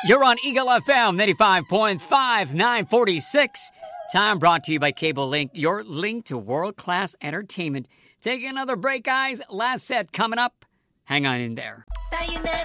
You're on Eagle FM 95.5, 946. Time brought to you by Cable Link, your link to world-class entertainment. Taking another break, guys. Last set coming up. Hang on in there.